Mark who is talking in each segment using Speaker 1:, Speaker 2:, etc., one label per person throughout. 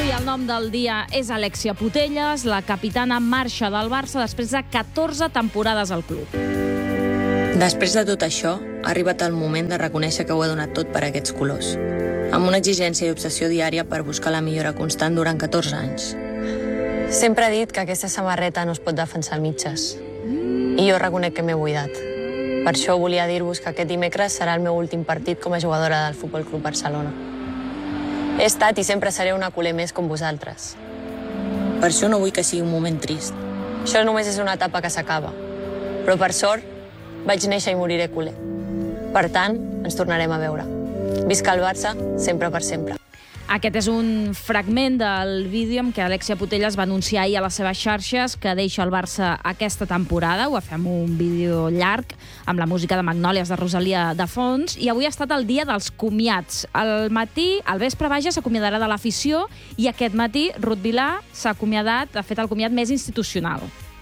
Speaker 1: Avui el nom del dia és Alexia Putellas, la capitana marxa del Barça després de 14 temporades al club.
Speaker 2: Després de tot això, ha arribat el moment de reconèixer que ho he donat tot per aquests colors, amb una exigència i obsessió diària per buscar la millora constant durant 14 anys. Sempre he dit que aquesta samarreta no es pot defensar a mitges, i jo reconec que m'he buidat. Per això volia dir-vos que aquest dimecres serà el meu últim partit com a jugadora del Futbol Club Barcelona. He estat i sempre seré una culer més com vosaltres. Per això no vull que sigui un moment trist. Això només és una etapa que s'acaba. Però per sort, vaig néixer i moriré culer. Per tant, ens tornarem a veure. Visca el Barça, sempre per sempre.
Speaker 1: Aquest és un fragment del vídeo amb què Alexia Putellas va anunciar ahir a les seves xarxes que deixa el Barça aquesta temporada. Ho va fer amb un vídeo llarg, amb la música de Magnòlies de Rosalia de fons, i avui ha estat el dia dels comiats. Al matí, al vespre, s'acomiadarà de l'afició, i aquest matí Ruth Vilà s'ha acomiadat, ha fet el comiat més institucional.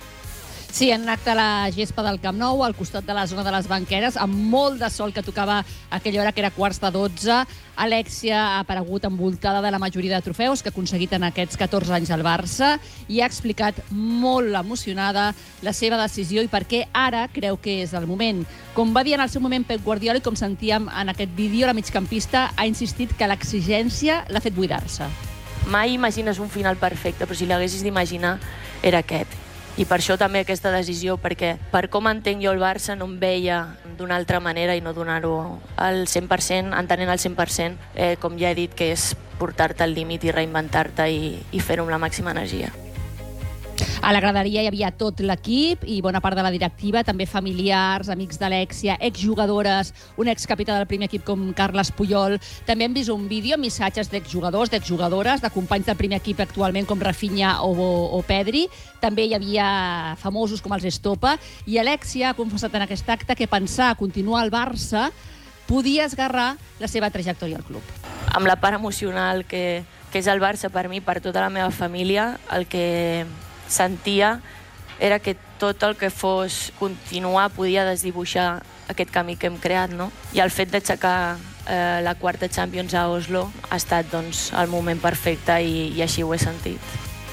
Speaker 3: Sí, en un acte a la gespa del Camp Nou, al costat de la zona de les banqueres, amb molt de sol que tocava a aquella hora, que era 11:45. Alexia ha aparegut envoltada de la majoria de trofeus que ha aconseguit en aquests 14 anys al Barça i ha explicat molt emocionada la seva decisió i per què ara creu que és el moment. Com va dir en el seu moment Pep Guardiola i com sentíem en aquest vídeo, la migcampista ha insistit que l'exigència l'ha fet buidar-se.
Speaker 4: Mai imagines un final perfecte, però si l'haguessis d'imaginar era aquest. I per això també aquesta decisió, perquè per com entenc jo el Barça no em veia d'una altra manera i no donar-ho al 100%, entenent al 100%, com ja he dit, que és portar-te al límit i reinventar-te i fer-ho amb la màxima energia.
Speaker 3: A la graderia hi havia tot l'equip i bona part de la directiva, també familiars, amics d'Alexia, exjugadores, un excapità del primer equip com Carles Puyol. També hem vist un vídeo amb missatges d'exjugadors, d'exjugadores, de companys del primer equip actualment com Rafinha o Pedri. També hi havia famosos com els Estopa. I Alexia ha confessat en aquest acte que pensar a continuar al Barça podia esgarrar la seva trajectòria al club.
Speaker 4: Amb la part emocional que és el Barça per mi, per tota la meva família, el que sentia era que tot el que fos continuar podia desdibuixar aquest camí que hem creat, no? I el fet d'aixecar la quarta Champions a Oslo ha estat doncs, el moment perfecte i així ho he sentit.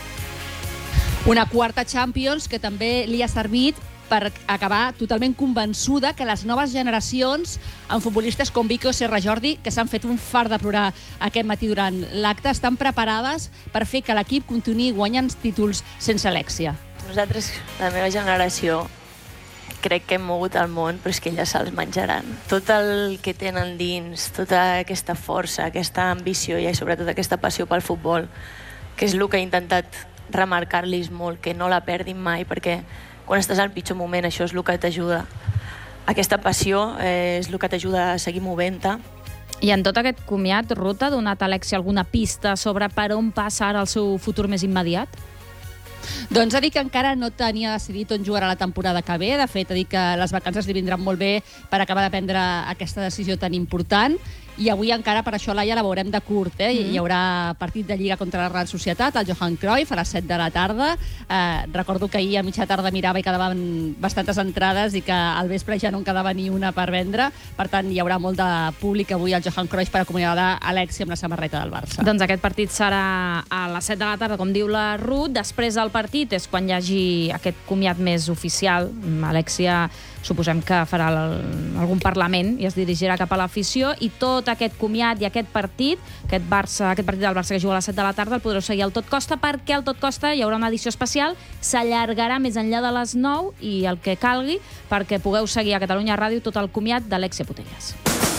Speaker 3: Una quarta Champions que també li ha servit per acabar totalment convençuda que les noves generacions, amb futbolistes com Vicky o Serra Jordi, que s'han fet un fart de plorar aquest matí durant l'acte, estan preparades per fer que l'equip continuï guanyant títols sense Alexia.
Speaker 4: Nosaltres, la meva generació, crec que hem mogut el món, però és que elles se'ls menjaran. Tot el que tenen dins, tota aquesta força, aquesta ambició i sobretot aquesta passió pel futbol, que és el que he intentat remarcar-los molt, que no la perdin mai, perquè quan estàs al pitjor moment, això és el que t'ajuda. Aquesta passió és el que t'ajuda a seguir movent-te.
Speaker 1: I en tot aquest comiat, Ruth, ha donat a Alexia alguna pista sobre per on passa ara el seu futur més immediat?
Speaker 3: Doncs ha dit que encara no tenia decidit on jugarà la temporada que ve. De fet, ha dit que les vacances li vindran molt bé per acabar de prendre aquesta decisió tan important. I avui encara, per això, Laia, la veurem de curt. Hi haurà partit de Lliga contra la Real Societat, el Johan Cruyff, a les 7 de la tarda. Recordo que ahir a mitja tarda mirava i quedaven bastantes entrades i que al vespre ja no en quedava ni una per vendre. Per tant, hi haurà molt de públic avui al Johan Cruyff per acomiadar Alexia amb la samarreta del Barça.
Speaker 1: Doncs aquest partit serà a les 7 de la tarda, com diu la Ruth. Després del partit és quan hi hagi aquest comiat més oficial. Alexia suposem que farà algun parlament i es dirigirà cap a l'afició, i tot aquest comiat i aquest partit del Barça que juga a les 7 de la tarda el podreu seguir al Tot Costa, perquè al Tot Costa hi haurà una edició especial, s'allargarà més enllà de les 9 i el que calgui perquè pugueu seguir a Catalunya Ràdio tot el comiat d'Alexia Putellas.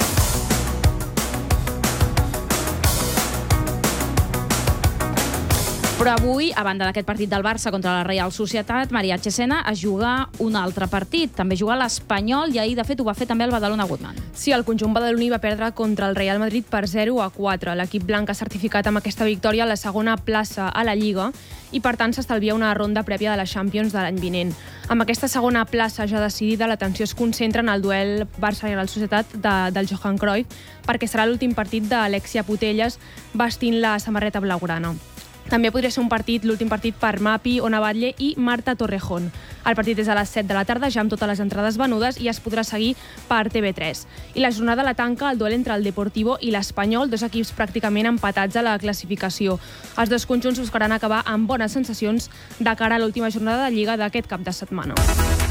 Speaker 1: Però avui, a banda d'aquest partit del Barça contra la Real Societat, Maria Chesena es juga un altre partit. També juga l'Espanyol i ahir, de fet, ho va fer també el Badalona Woodman.
Speaker 5: Sí, el conjunt badaloní va perdre contra el Real Madrid per 0-4. L'equip blanc ha certificat amb aquesta victòria la segona plaça a la Lliga i, per tant, s'estalvia una ronda prèvia de la Champions de l'any vinent. Amb aquesta segona plaça ja decidida, l'atenció es concentra en el duel Barça-Real Societat del Johan Cruyff, perquè serà l'últim partit d'Alexia Putellas vestint la samarreta blaugrana. També podria ser l'últim partit per Mapi, Ona Batlle i Marta Torrejón. El partit és a les 7 de la tarda, ja amb totes les entrades venudes, i es podrà seguir per TV3. I la jornada la tanca el duel entre el Deportivo i l'Espanyol, dos equips pràcticament empatats a la classificació. Els dos conjunts buscaran acabar amb bones sensacions de cara a l'última jornada de Lliga d'aquest cap de setmana.